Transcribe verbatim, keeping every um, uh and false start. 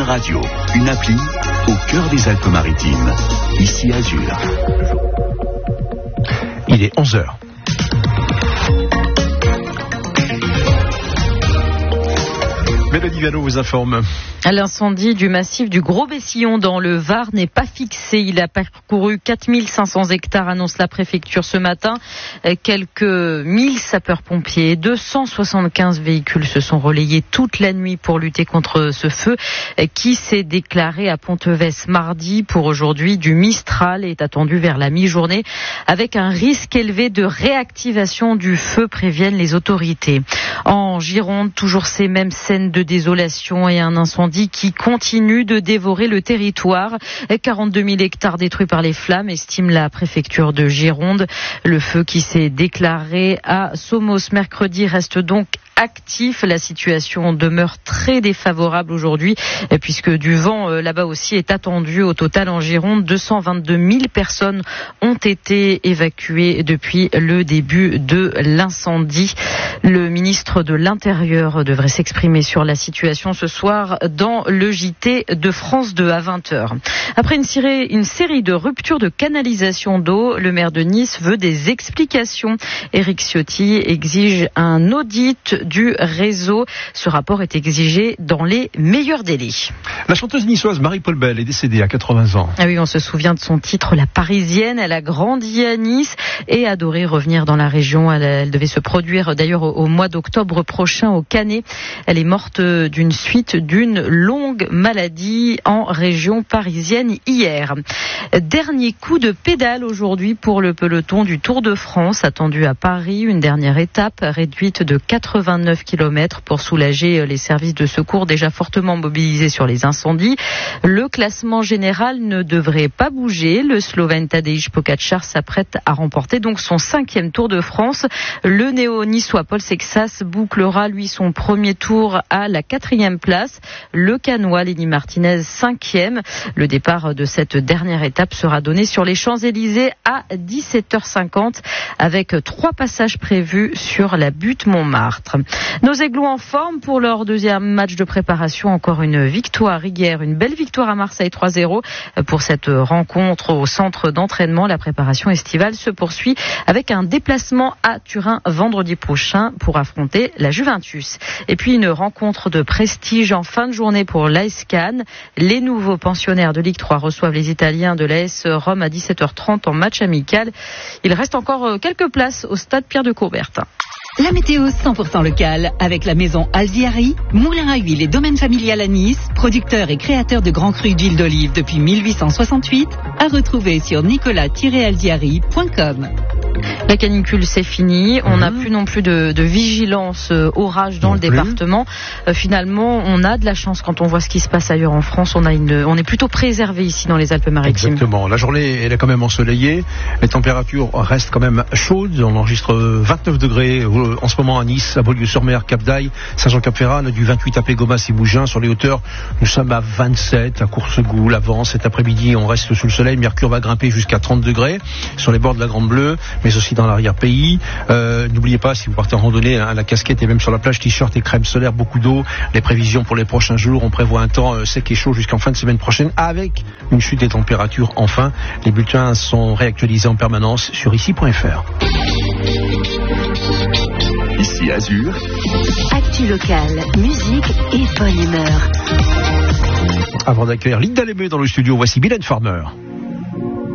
Une radio, une appli, au cœur des Alpes-Maritimes. Ici Azur. Il est onze heures. Mélodie Viano vous informe. L'incendie du massif du Gros-Bessillon dans le Var n'est pas fixé. Il a parcouru quatre mille cinq cents hectares, annonce la préfecture ce matin. Quelques mille sapeurs-pompiers et deux cent soixante-quinze véhicules se sont relayés toute la nuit pour lutter contre ce feu qui s'est déclaré à Pontevès mardi. Pour aujourd'hui, du Mistral est attendu vers la mi-journée avec un risque élevé de réactivation du feu, préviennent les autorités. En Gironde, toujours ces mêmes scènes de désolation et un incendie qui continue de dévorer le territoire. quarante-deux mille hectares détruits par les flammes, estime la préfecture de Gironde. Le feu qui s'est déclaré à Somos mercredi reste donc actif. La situation demeure très défavorable aujourd'hui puisque du vent euh, là-bas aussi est attendu. Au total en Gironde, deux cent vingt-deux mille personnes ont été évacuées depuis le début de l'incendie. Le ministre de l'Intérieur devrait s'exprimer sur la situation ce soir dans le J T de France deux à vingt heures. Après une série, une série de ruptures de canalisation d'eau, le maire de Nice veut des explications. Éric Ciotti exige un audit du réseau. Ce rapport est exigé dans les meilleurs délais. La chanteuse niçoise Marie-Paul Bell est décédée à quatre-vingts ans. Ah oui, on se souvient de son titre, La Parisienne. Elle a grandi à Nice et adorait revenir dans la région. Elle, elle devait se produire d'ailleurs au, au mois d'octobre prochain au Canet. Elle est morte d'une suite d'une longue maladie en région parisienne hier. Dernier coup de pédale aujourd'hui pour le peloton du Tour de France attendu à Paris. Une dernière étape réduite de quatre-vingt-neuf kilomètres pour soulager les services de secours déjà fortement mobilisés sur les incendies. Le classement général ne devrait pas bouger. Le Slovène Tadej Pogačar s'apprête à remporter donc son cinquième Tour de France. Le néo-niçois Paul Sexas bouclera lui son premier tour à la quatrième place. Le Canois Lenny Martinez cinquième. Le départ de cette dernière étape sera donné sur les Champs-Élysées à dix-sept heures cinquante avec trois passages prévus sur la butte Montmartre. Nos Aiglons en forme pour leur deuxième match de préparation. Encore une victoire hier, une belle victoire à Marseille trois zéro. Pour cette rencontre au centre d'entraînement, la préparation estivale se poursuit avec un déplacement à Turin vendredi prochain pour affronter la Juventus. Et puis une rencontre de prestige en fin de journée pour l'A S Cannes. Les nouveaux pensionnaires de Ligue trois reçoivent les Italiens de l'A S Rome à dix-sept heures trente en match amical. Il reste encore quelques places au stade Pierre de Coubertin. La météo cent pour cent locale avec la maison Alziari, moulin à huile et domaine familial à Nice, producteur et créateur de grands crus d'huile d'olive depuis mille huit cent soixante-huit, à retrouver sur nicolas tiret alziari point com. La canicule, c'est fini. On n'a mmh. plus non plus de, de vigilance euh, orage dans non le plus. département. Euh, finalement, on a de la chance quand on voit ce qui se passe ailleurs en France. On a une, on est plutôt préservé ici dans les Alpes-Maritimes. Exactement. La journée, elle est quand même ensoleillée. Les températures restent quand même chaudes. On enregistre vingt-neuf degrés en ce moment à Nice, à Beaulieu-sur-Mer, Cap-d'Aille, Saint-Jean-Cap-Ferrat, du vingt-huit à Pégomas et Mougins. Sur les hauteurs, nous sommes à vingt-sept à Coursegoult, l'Avance. Cet après-midi, on reste sous le soleil. Mercure va grimper jusqu'à trente degrés sur les bords de la Grande Bleue, mais aussi dans l'arrière-pays. Euh, n'oubliez pas, si vous partez en randonnée, hein, la casquette et même sur la plage, t-shirt et crème solaire, beaucoup d'eau. Les prévisions pour les prochains jours, on prévoit un temps euh, sec et chaud jusqu'en fin de semaine prochaine, avec une chute des températures enfin. Les bulletins sont réactualisés en permanence sur ici point f r. Ici Azur. Actu locale, musique et bonne humeur. Avant d'accueillir Linda Lemay dans le studio, voici Mylène Farmer.